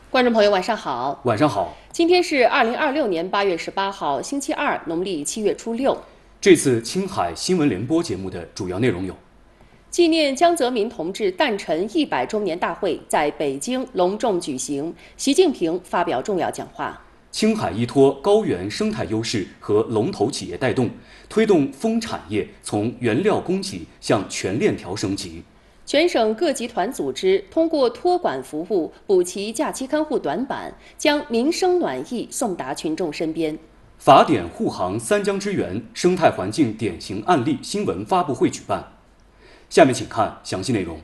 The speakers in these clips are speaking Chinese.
观众朋友，晚上好。 晚上好。 今天是2026年8月18号，星期二，农历7月初6。 这次青海新闻联播节目的主要内容有： 纪念江泽民同志诞辰100周年大会在北京隆重举行，习近平发表重要讲话。 青海依托高原生态优势和龙头企业带动，推动蜂产业从原料供给向全链条升级。 全省各集团组织通过托管服务补齐假期看护短板，将民生暖意送达群众身边。 法典护航三江之源生态环境典型案例新闻发布会举办。下面请看详细内容。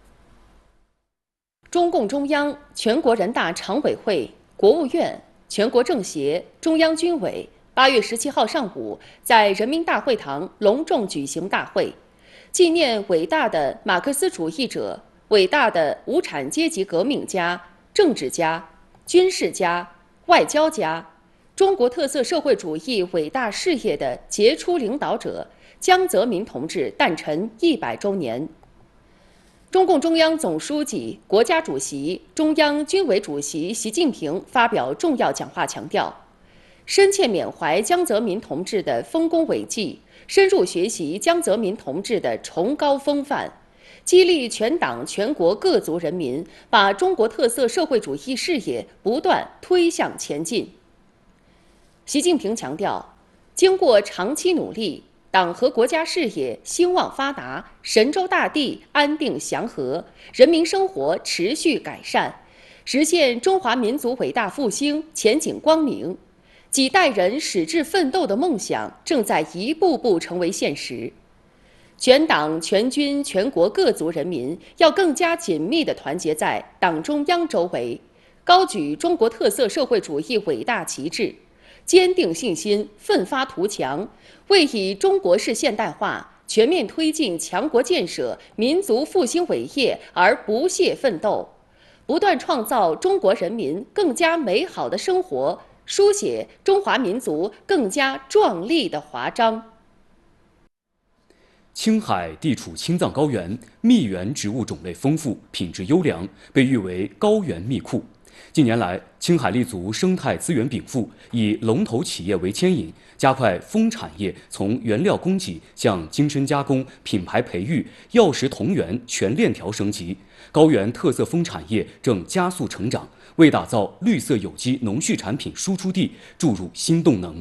中共中央、全国人大常委会、国务院、全国政协、中央军委8月17号上午在人民大会堂隆重举行大会，纪念伟大的马克思主义者、伟大的无产阶级革命家、政治家、军事家、外交家、中国特色社会主义伟大事业的杰出领导者江泽民同志诞辰100周年。中共中央总书记、国家主席、中央军委主席习近平发表重要讲话，强调，深切缅怀江泽民同志的丰功伟绩，深入学习江泽民同志的崇高风范，激励全党全国各族人民把中国特色社会主义事业不断推向前进。习近平强调，经过长期努力，党和国家事业兴旺发达，神州大地安定祥和，人民生活持续改善，实现中华民族伟大复兴前景光明。几代人矢志奋斗的梦想正在一步步成为现实。全党全军全国各族人民要更加紧密地团结在党中央周围，高举中国特色社会主义伟大旗帜，坚定信心，奋发图强，为以中国式现代化全面推进强国建设、民族复兴伟业而不懈奋斗，不断创造中国人民更加美好的生活，书写中华民族更加壮丽的华章。 青海地处青藏高原，蜜源植物种类丰富，品质优良，被誉为高原蜜库。近年来，青海立足生态资源禀赋，以龙头企业为牵引，加快蜂产业从原料供给向精深加工、品牌培育、药食同源全链条升级。高原特色蜂产业正加速成长，为打造绿色有机农畜产品输出地注入新动能。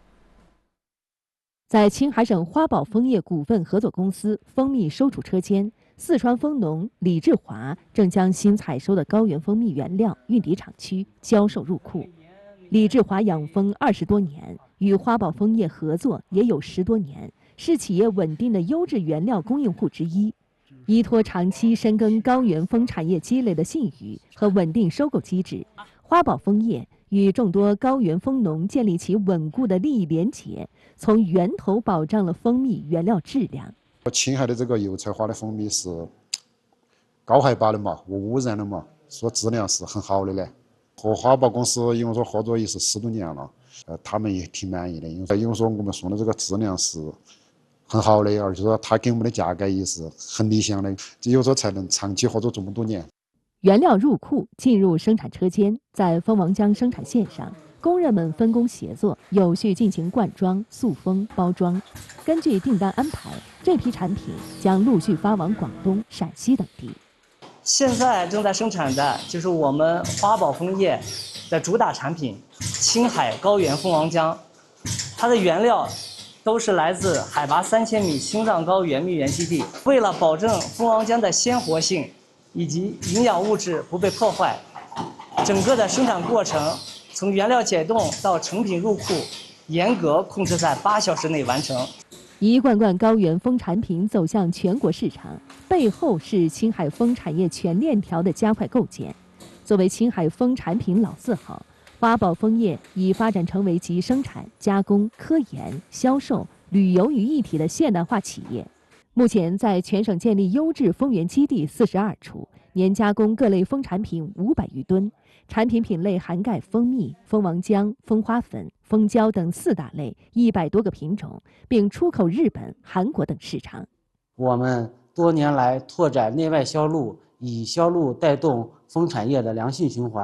在青海省花宝蜂业股份合作公司蜂蜜收储车间，四川蜂农李志华正将新采收的高原蜂蜜原料运抵厂区，销售入库。李志华养蜂20多年，与花宝蜂业合作也有10多年，是企业稳定的优质原料供应户之一。依托长期深耕高原蜂产业积累的信誉和稳定收购机制，花宝蜂业与众多高原蜂农建立起稳固的利益连结，从源头保障了蜂蜜原料质量。 青海的这个油菜花的蜂蜜是高海拔的嘛，无污染的嘛，说质量是很好的嘞。和花宝公司因为说合作也是10多年了，他们也挺满意的，因为说我们送的这个质量是很好的，而且说他给我们的价格也是很理想的，只有说才能长期合作这么多年。 原料入库，进入生产车间，在蜂王浆生产线上，工人们分工协作，有序进行灌装、塑封、包装。根据订单安排，这批产品将陆续发往广东、陕西等地。 现在正在生产的就是我们花宝蜂业的主打产品青海高原蜂王浆，它的原料都是来自海拔3000米青藏高原蜜源基地。为了保证蜂王浆的鲜活性以及营养物质不被破坏，整个的生产过程从原料解冻到成品入库，严格控制在8小时内完成。 一罐罐高原蜂产品走向全国市场，背后是青海蜂产业全链条的加快构建。作为青海蜂产品老字号，花宝蜂业已发展成为集生产、加工、科研、销售、旅游于一体的现代化企业。目前在全省建立优质蜂源基地42处，年加工各类蜂产品500余吨，产品品类涵盖蜂蜜、蜂王浆、蜂花粉、蜂胶等4大类，100多个品种，并出口日本、韩国等市场。 我们多年来拓展内外销路，以销路带动蜂产业的良性循环，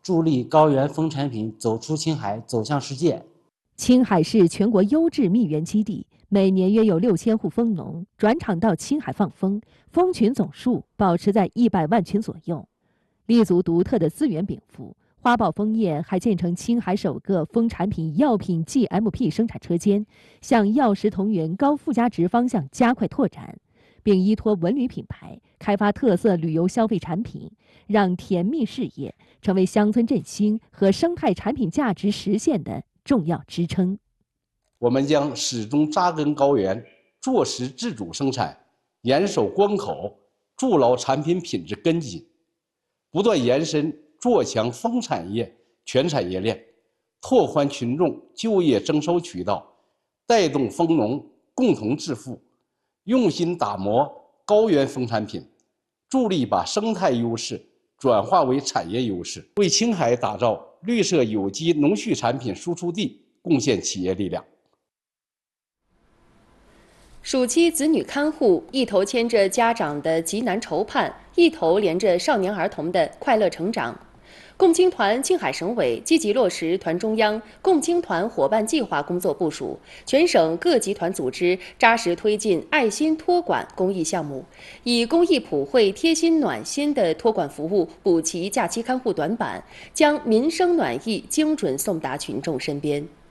助力高原蜂产品走出青海，走向世界。 青海是全国优质蜜源基地，每年约有6000户蜂农转场到青海放蜂，蜂群总数保持在100万群左右。立足独特的资源禀赋，花宝蜂业还建成青海首个蜂产品药品 GMP 生产车间，向药食同源高附加值方向加快拓展，并依托文旅品牌开发特色旅游消费产品，让甜蜜事业成为乡村振兴和生态产品价值实现的重要支撑。 我们将始终扎根高原，做实自主生产，严守关口，筑牢产品品质根基，不断延伸做强蜂产业全产业链，拓宽群众就业增收渠道，带动蜂农共同致富，用心打磨高原蜂产品，助力把生态优势转化为产业优势，为青海打造绿色有机农畜产品输出地贡献企业力量。 暑期子女看护，一头牵着家长的急难愁盼，一头连着少年儿童的快乐成长。共青团青海省委积极落实团中央共青团伙伴计划工作部署，全省各集团组织扎实推进爱心托管公益项目，以公益普惠、贴心暖心的托管服务补齐假期看护短板，将民生暖意精准送达群众身边。